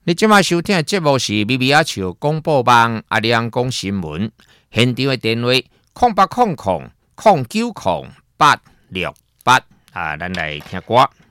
你即马收听的节目是咪咪仔笑广播网阿亮讲新闻，现场的电话0800090868咱来听歌。